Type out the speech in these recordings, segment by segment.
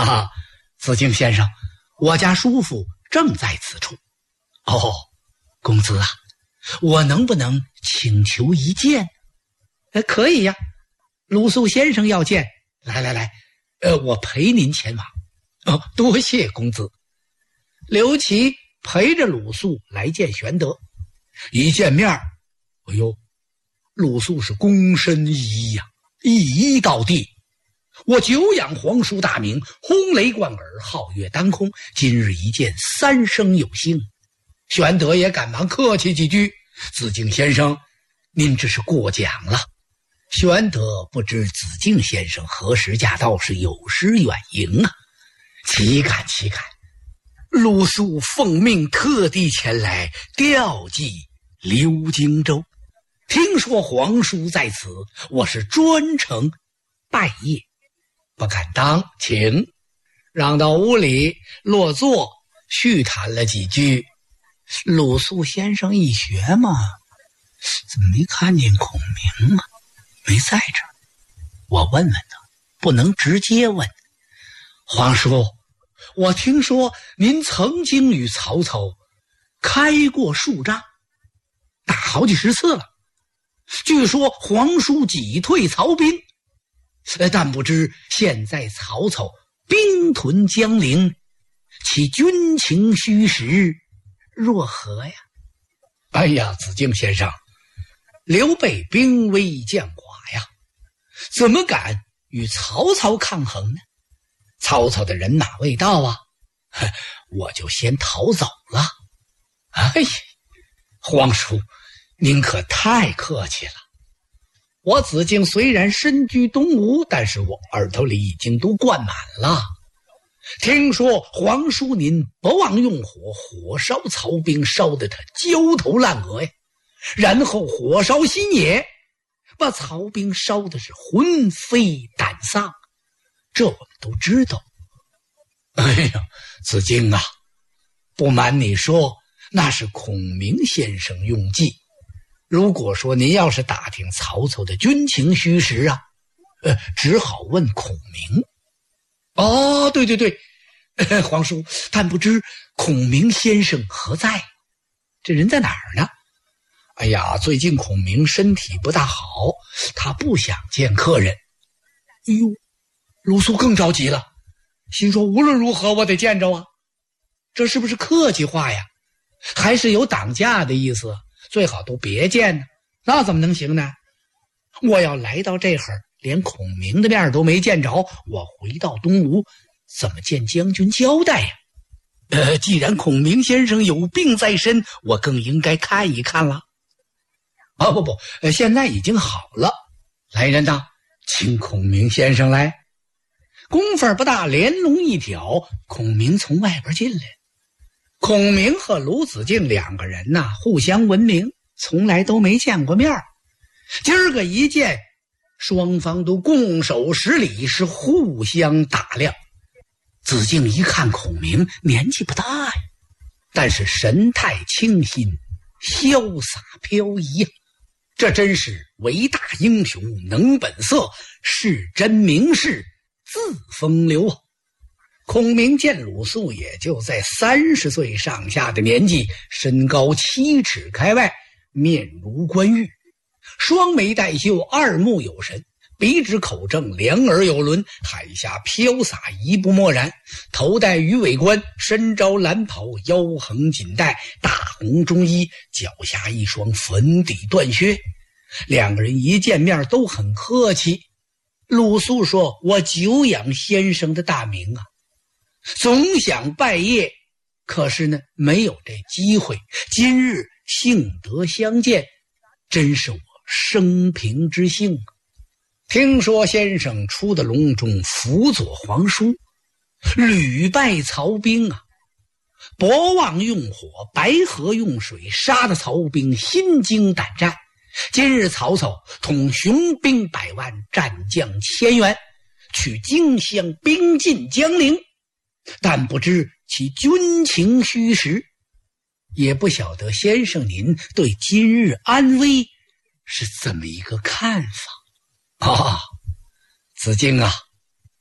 啊，子敬先生，我家叔父正在此处。哦，公子啊，我能不能请求一见？可以呀，鲁肃先生要见，来，我陪您前往。多谢公子。刘琦陪着鲁肃来见玄德，一见面，哎呦，鲁肃是躬身一揖呀，一揖到地。我久仰皇叔大名，轰雷贯耳，皓月当空，今日一见，三生有幸。玄德也赶忙客气几句，子敬先生，您这是过奖了。玄德不知子敬先生何时驾到，是有失远迎啊，岂敢，鲁肃奉命特地前来吊祭刘荆州，听说皇叔在此，我是专程拜谒，不敢当，请让到屋里落座，叙谈了几句。鲁肃先生一学嘛，怎么没看见孔明啊？没在这儿。我问问他，不能直接问。皇叔，我听说您曾经与曹操开过数仗，打好几十次了。据说皇叔击退曹兵，但不知现在曹操兵屯江陵，其军情虚实若何呀？哎呀，子敬先生，刘备兵微将寡呀，怎么敢与曹操抗衡呢？曹操的人马未到啊，我就先逃走了。哎呀，皇叔，您可太客气了。我子敬虽然身居东吴，但是我耳朵里已经都灌满了。听说皇叔您不忘用火烧曹兵，烧得他焦头烂额呀，然后火烧新野，把曹兵烧的是魂飞胆丧，这我们都知道。哎呀，子敬啊，不瞒你说，那是孔明先生用计。如果说您要是打听曹操的军情虚实啊，只好问孔明。哦，对，皇叔，但不知孔明先生何在？这人在哪儿呢？哎呀，最近孔明身体不大好，他不想见客人。哎呦，鲁肃更着急了，心说无论如何我得见着啊，这是不是客气话呀？还是有挡驾的意思？最好都别见呢，那怎么能行呢？我要来到这会儿，连孔明的面都没见着，我回到东吴怎么见将军交代呀？既然孔明先生有病在身，我更应该看一看了。不，现在已经好了。来人呐，请孔明先生来。功夫不大，连笼一挑，孔明从外边进来。孔明和鲁子敬两个人呐，互相闻名，从来都没见过面。今儿个一见，双方都拱手施礼，是互相打量。子敬一看孔明年纪不大呀，但是神态清新，潇洒飘逸呀，这真是伟大英雄，能本色，是真名士，自风流啊。孔明见鲁肃也就在30岁上下的年纪，身高7尺开外，面如冠玉，双眉带秀，二目有神，鼻直口正，两耳有轮，海下飘洒，一步默然，头戴鱼尾冠，身着蓝袍，腰横锦带，大红中衣，脚下一双粉底缎靴。两个人一见面都很客气。鲁肃说，我久仰先生的大名啊，总想拜谒，可是呢没有这机会，今日幸得相见，真是我生平之幸啊。听说先生出的隆中，辅佐皇叔，屡败曹兵啊，博望用火，白河用水，杀得曹兵心惊胆战。今日曹操统雄兵100万，战将1000员，取荆襄，兵进江陵，但不知其军情虚实，也不晓得先生您对今日安危是怎么一个看法。子敬啊，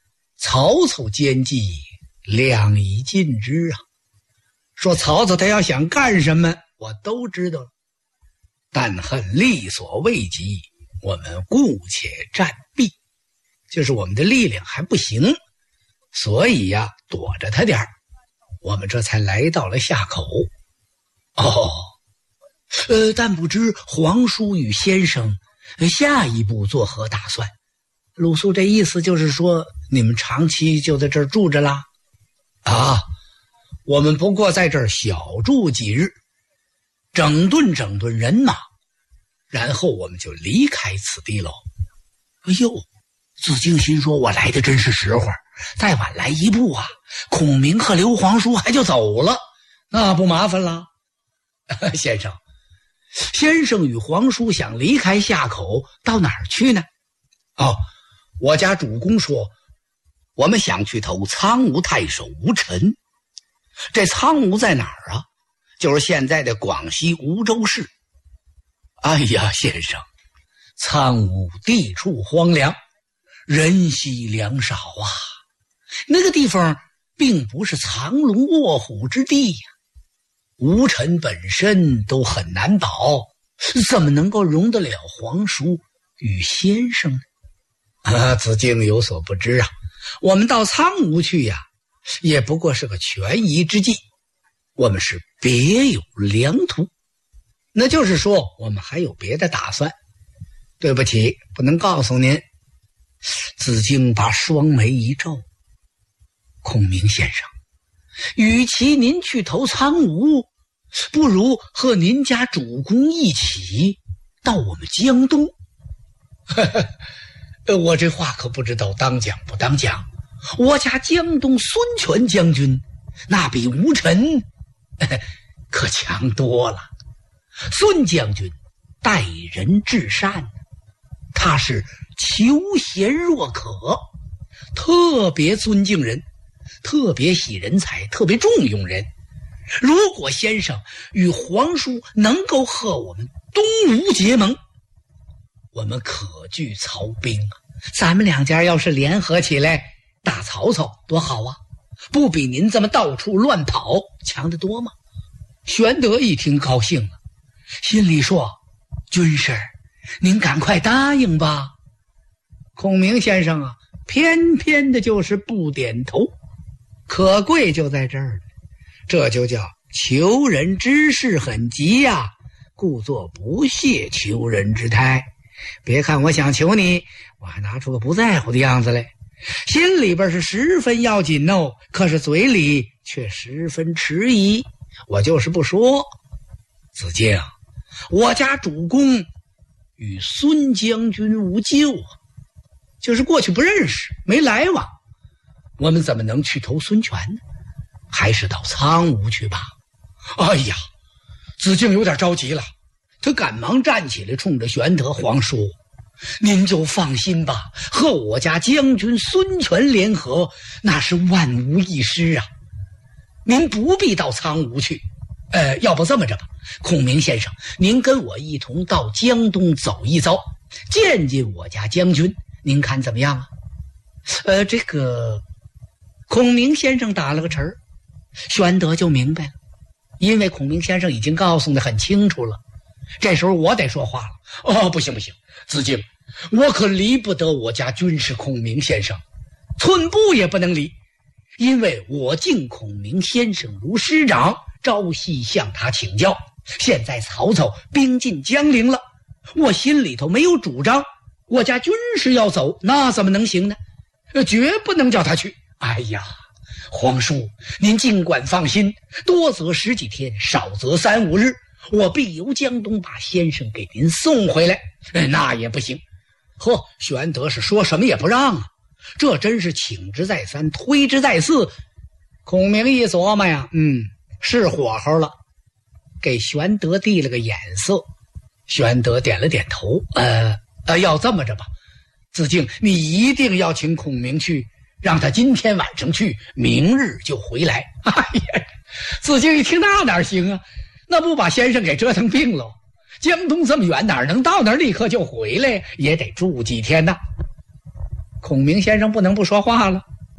曹操奸计量已尽知啊。说曹操他要想干什么，我都知道了，但恨力所未及，我们姑且暂避，就是我们的力量还不行，所以呀，躲着他点儿。我们这才来到了夏口。但不知皇叔与先生下一步作何打算？鲁肃这意思就是说，你们长期就在这儿住着啦？我们不过在这儿小住几日，整顿整顿人马，然后我们就离开此地喽。子敬心说，我来的真是时候，再晚来一步啊，孔明和刘皇叔还就走了，那不麻烦了。先生与皇叔想离开夏口，到哪儿去呢？我家主公说，我们想去投苍梧太守吴臣。这苍梧在哪儿啊？就是现在的广西梧州市。先生，苍梧地处荒凉，人稀粮少啊，那个地方并不是藏龙卧虎之地呀。吴臣本身都很难保，怎么能够容得了皇叔与先生呢？子敬有所不知啊，我们到苍梧去呀，也不过是个权宜之计，我们是别有良图，那就是说我们还有别的打算。对不起，不能告诉您。子敬把双眉一皱，孔明先生，与其您去投苍梧，不如和您家主公一起到我们江东。我这话可不知道当讲不当讲。我家江东孙权将军那比吴臣可强多了。孙将军待人至善，他是求贤若渴，特别尊敬人，特别喜人才，特别重用人。如果先生与皇叔能够和我们东吴结盟，我们可拒曹兵啊！咱们两家要是联合起来打曹操多好啊，不比您这么到处乱跑强得多吗？玄德一听高兴了，心里说，军师您赶快答应吧。孔明先生啊，偏偏的就是不点头，可贵就在这儿了，这就叫求人之事很急呀，故作不屑求人之态。别看我想求你，我还拿出个不在乎的样子来，心里边是十分要紧哦，可是嘴里却十分迟疑。我就是不说。子敬，我家主公与孙将军无旧啊，就是过去不认识，没来往，我们怎么能去投孙权呢？还是到苍梧去吧。子敬有点着急了，他赶忙站起来，冲着玄德，皇叔，您就放心吧，和我家将军孙权联合，那是万无一失啊，您不必到苍梧去。要不这么着吧，孔明先生，您跟我一同到江东走一遭，见见我家将军，您看怎么样啊？孔明先生打了个沉儿，玄德就明白了，因为孔明先生已经告诉得很清楚了。这时候我得说话了。不行，子敬，我可离不得我家军师孔明先生，寸步也不能离，因为我敬孔明先生如师长，朝夕向他请教。现在曹操兵进江陵了，我心里头没有主张，我家军师要走，那怎么能行呢？绝不能叫他去。皇叔，您尽管放心，多则10几天，少则3、5日，我必由江东把先生给您送回来。那也不行。玄德是说什么也不让啊，这真是请之再三，推之再四。孔明一琢磨呀，是火候了，给玄德递了个眼色。玄德点了点头，要这么着吧，子敬，你一定要请孔明去，让他今天晚上去，明日就回来。子敬一听，那哪行啊，那不把先生给折腾病了？江东这么远，哪能到那儿立刻就回来，也得住几天呢。孔明先生不能不说话了，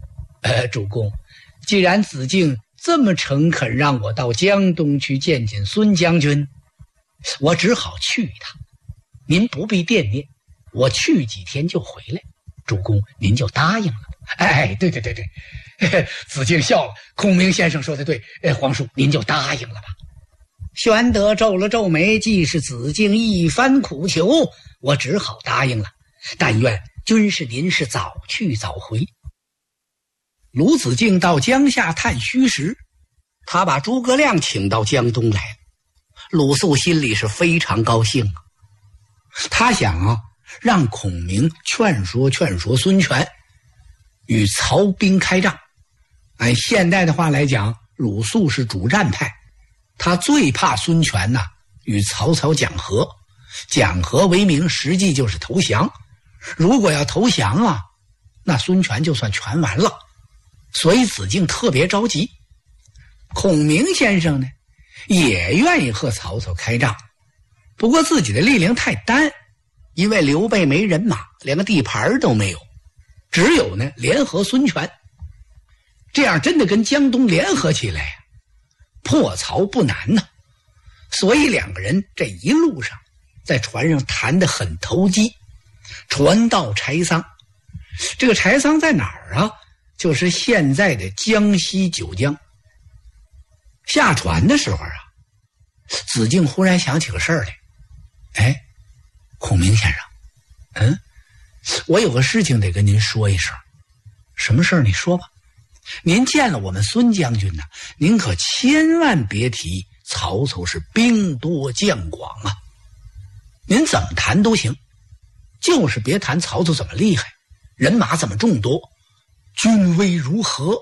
主公，既然子敬这么诚恳让我到江东去见见孙将军，我只好去一趟。您不必惦念，我去几天就回来。主公您就答应了。对，子敬笑了，孔明先生说的对，皇叔您就答应了吧。玄德皱了皱眉，既是子敬一番苦求，我只好答应了。但愿军师您是早去早回。鲁子敬到江夏探虚实，他把诸葛亮请到江东来了。鲁肃心里是非常高兴啊，他想让孔明劝说孙权与曹兵开仗。按现代的话来讲，鲁肃是主战派，他最怕孙权与曹操讲和，讲和为名实际就是投降。如果要投降那孙权就算全完了。所以子敬特别着急。孔明先生呢，也愿意和曹操开仗，不过自己的力量太单，因为刘备没人马，连个地盘都没有，只有呢联合孙权。这样真的跟江东联合起来破曹不难呢。所以两个人这一路上在船上谈得很投机。船到柴桑，这个柴桑在哪儿啊？就是现在的江西九江。下船的时候子敬忽然想起个事儿来。孔明先生，我有个事情得跟您说一声。什么事儿？你说吧。您见了我们孙将军您可千万别提曹操是兵多将广啊。您怎么谈都行，就是别谈曹操怎么厉害，人马怎么众多，军威如何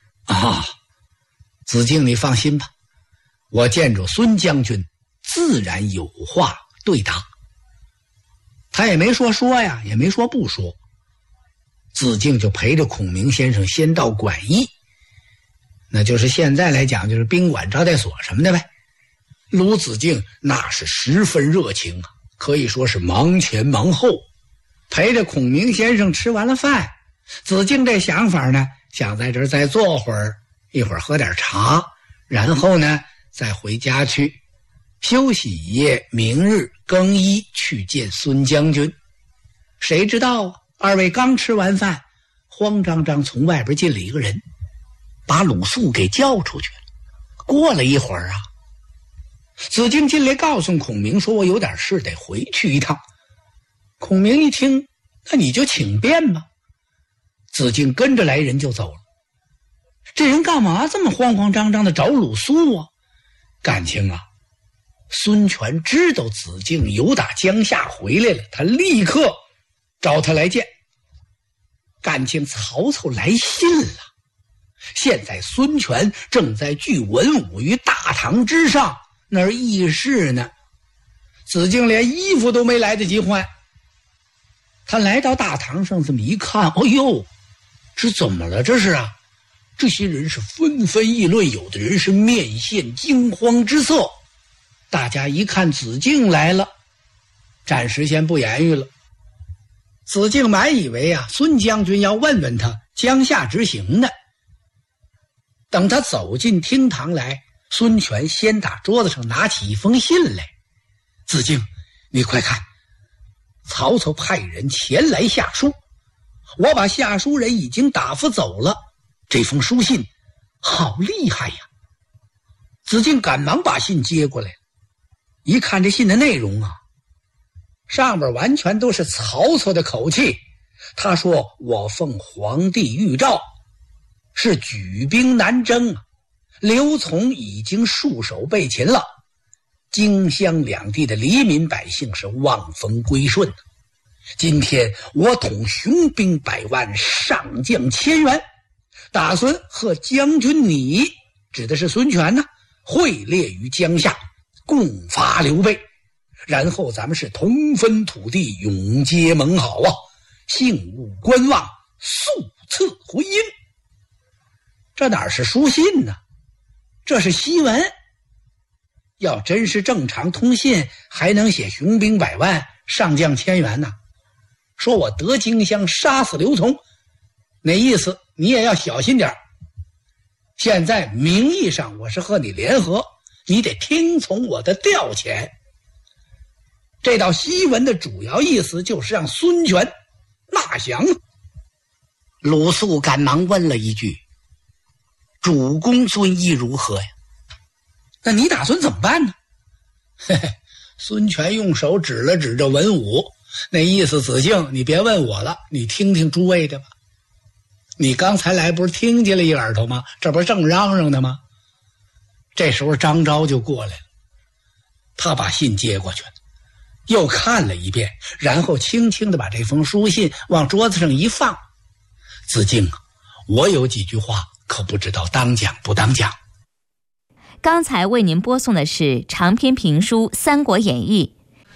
子敬你放心吧，我见着孙将军自然有话对答。他也没说也没说不说。子敬就陪着孔明先生先到馆驿，那就是现在来讲就是宾馆招待所什么的呗。鲁子敬那是十分热情可以说是忙前忙后。陪着孔明先生吃完了饭，子敬这想法呢，想在这儿再坐会儿，一会儿喝点茶，然后呢再回家去休息一夜，明日更衣去见孙将军。谁知道二位刚吃完饭，慌张张从外边进了一个人，把鲁肃给叫出去了。过了一会儿子敬进来告诉孔明说，我有点事得回去一趟。孔明一听，那你就请便吧。子敬跟着来人就走了。这人干嘛这么慌慌张张的找鲁肃感情孙权知道子敬由打江夏回来了，他立刻找他来见。感情曹操来信了，现在孙权正在聚文武于大堂之上，那儿议事呢。子敬连衣服都没来得及换，他来到大堂上这么一看，这怎么了？这是这些人是纷纷议论，有的人是面现惊慌之色。大家一看子敬来了，暂时先不言语了。子敬满以为孙将军要问问他江夏之行呢。等他走进厅堂来，孙权先打桌子上拿起一封信来。子敬，你快看，曹操派人前来下书，我把下书人已经打发走了。这封书信好厉害呀！子敬赶忙把信接过来，一看这信的内容上边完全都是曹操的口气。他说，我奉皇帝谕诏，是举兵南征，刘琮已经戍守被擒了，荆襄两地的黎民百姓是望风归顺。今天我统雄兵100万，上将1000员，打算和将军你，指的是孙权会列于江夏，共伐刘备，然后咱们是同分土地，永结盟好幸勿观望，速赐回音。这哪是书信呢？这是檄文。要真是正常通信，还能写雄兵100万，上将1000员呢？说我得荆襄，杀死刘琮，那意思你也要小心点儿。现在名义上我是和你联合，你得听从我的调遣。这道檄文的主要意思就是让孙权纳降。 鲁肃赶忙问了一句：主公尊意如何呀？ 那你打算怎么办呢？嘿嘿，孙权用手指了指这文武，那意思子敬，你别问我了，你听听诸位的吧。你刚才来不是听见了一耳朵吗？这不是正嚷嚷的吗？这时候张昭就过来了，他把信接过去了，又看了一遍，然后轻轻地把这封书信往桌子上一放。子敬啊，我有几句话可不知道当讲不当讲。 刚才为您播送的是长篇评书《三国演义》，